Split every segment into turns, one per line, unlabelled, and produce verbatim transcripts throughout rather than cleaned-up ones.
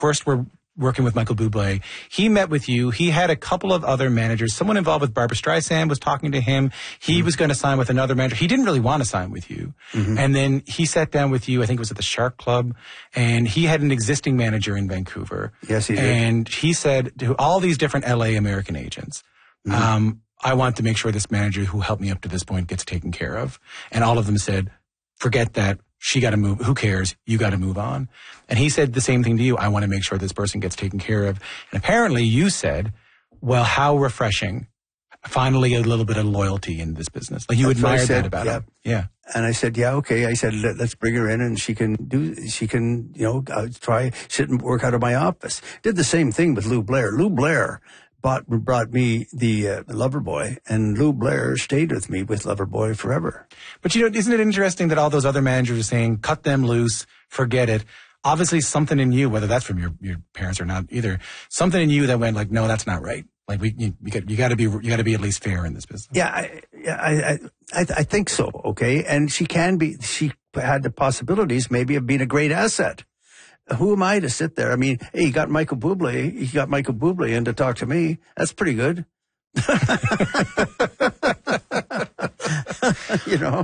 first were working with Michael Bublé, he met with you. He had a couple of other managers. Someone involved with Barbra Streisand was talking to him. He mm-hmm. was going to sign with another manager. He didn't really want to sign with you. Mm-hmm. And then he sat down with you, I think it was at the Shark Club, and he had an existing manager in Vancouver.
Yes, he did.
And he said to all these different L A American agents, mm-hmm. um, I want to make sure this manager who helped me up to this point gets taken care of. And all of them said, forget that. She got to move. Who cares? You got to move on. And he said the same thing to you. I want to make sure this person gets taken care of. And apparently you said, well, how refreshing. Finally, a little bit of loyalty in this business. Like you
That's
admired
said,
that about
yeah.
him. Yeah.
And I said, yeah, okay. I said, Let, let's bring her in and she can do, she can, you know, uh, try, sit and work out of my office. Did the same thing with Lou Blair. Lou Blair bought, brought me the uh, Loverboy, and Lou Blair stayed with me with Loverboy forever.
But, you know, isn't it interesting that all those other managers are saying, cut them loose, forget it. Obviously something in you, whether that's from your, your parents or not either, something in you that went like, no, that's not right. Like we, you, you got, you got to be, you got to be at least fair in this business.
Yeah, I, I, I, I think so. Okay. And she can be, she had the possibilities maybe of being a great asset. Who am I to sit there? I mean, hey, you got Michael Bublé. You got Michael Bublé in to talk to me. That's pretty good. You know,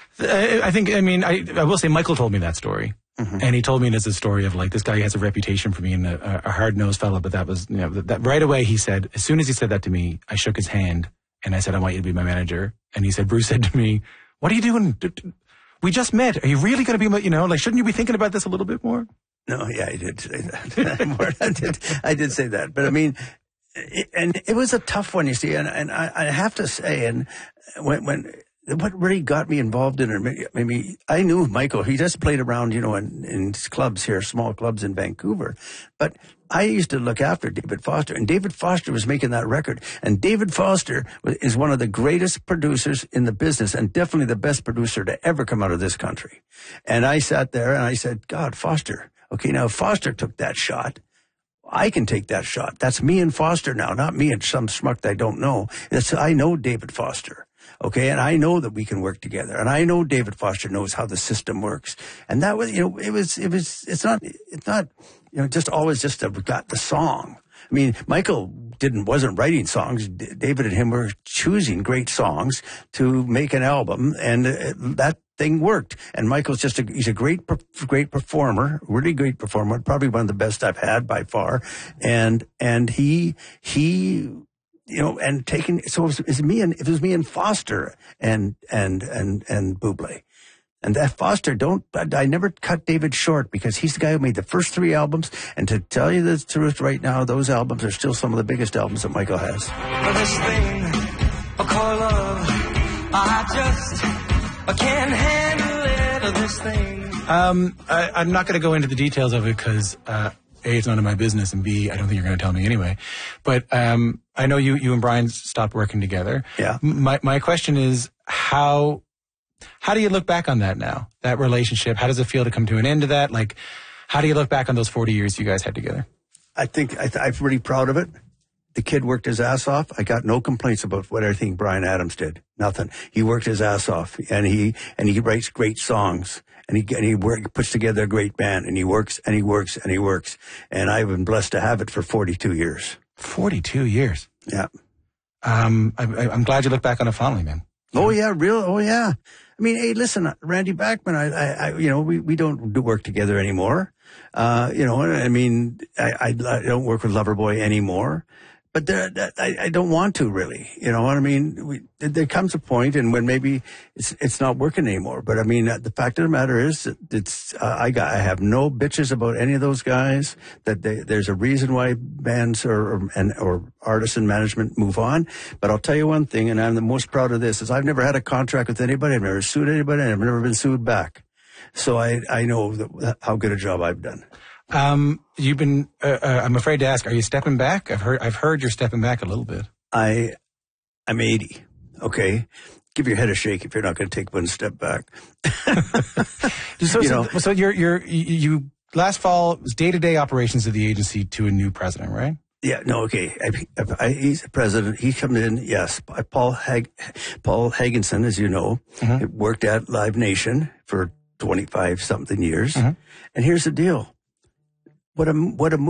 I think, I mean, I, I will say Michael told me that story. Mm-hmm. And he told me there's a story of like, this guy has a reputation for being a, a hard-nosed fellow, but that was, you know, that, that right away he said, as soon as he said that to me, I shook his hand and I said, I want you to be my manager. And he said, Bruce said to me, what are you doing? We just met. Are you really going to be, you know, like, shouldn't you be thinking about this a little bit more?
No, yeah, I did say that. I did, I did say that. But I mean, it, and it was a tough one, you see, and, and I, I have to say, and when, when, what really got me involved in it, maybe, I knew Michael, he just played around, you know, in, in clubs here, small clubs in Vancouver. But I used to look after David Foster, and David Foster was making that record. And David Foster is one of the greatest producers in the business, and definitely the best producer to ever come out of this country. And I sat there and I said, God, Foster. Okay, now Foster took that shot. I can take that shot. That's me and Foster now, not me and some schmuck that I don't know. It's, I know David Foster. Okay, and I know that we can work together. And I know David Foster knows how the system works. And that was, you know, it was, it was, it's not, it's not, you know, just always just a, got the song. I mean, Michael didn't, wasn't writing songs. D- David and him were choosing great songs to make an album, and uh, that thing worked. And Michael's just a, he's a great, great performer, really great performer, probably one of the best I've had by far. And, and he, he, you know, and taking, so it was, it was me and, it was me and Foster and, and, and, and Bublé. And that Foster, don't, I never cut David short because he's the guy who made the first three albums. And to tell you the truth right now, those albums are still some of the biggest albums that Michael has.
For this thing I call love, I just, I can't handle it, this thing.
Um, I, I'm not going to go into the details of it because, uh, A, it's none of my business, and B, I don't think you're going to tell me anyway. But, um, I know you, you and Brian stopped working together.
Yeah.
My, my question is how, How do you look back on that now, that relationship? How does it feel to come to an end to that? Like, how do you look back on those forty years you guys had together?
I think I th- I'm really proud of it. The kid worked his ass off. I got no complaints about what I think Bryan Adams did. Nothing. He worked his ass off, and he and he writes great songs, and he and he work, puts together a great band, and he works and he works and he works. And I've been blessed to have it for forty-two years.
forty-two years.
Yeah.
Um, I, I, I'm glad you look back on it fondly, man.
Oh yeah, real. Oh yeah. I mean, hey, listen, Randy Bachman, I, I, I you know, we, we don't do work together anymore. Uh, you know, I mean, I, I, I don't work with Loverboy anymore. But there, I, I don't want to really, you know what I mean? We, there comes a point, and when maybe it's it's not working anymore. But I mean, the fact of the matter is, that it's uh, I got I have no bitches about any of those guys. That they, there's a reason why bands or, or and or artists and management move on. But I'll tell you one thing, and I'm the most proud of this: is I've never had a contract with anybody. I've never sued anybody, and I've never been sued back. So I I know that, how good a job I've done.
Um, you've been, uh, uh, I'm afraid to ask, are you stepping back? I've heard, I've heard you're stepping back a little bit.
I, I'm eighty. Okay. Give your head a shake if you're not going to take one step back.
so,
you
so,
know,
so you're, you're, you, last fall, it was day-to-day operations of the agency to a new president, right?
Yeah, no, okay. I, I, he's the president. He comes in, yes. Paul Hag, Paul Hagenson, as you know, mm-hmm. worked at Live Nation for twenty-five something years. Mm-hmm. And here's the deal. What a, what a move.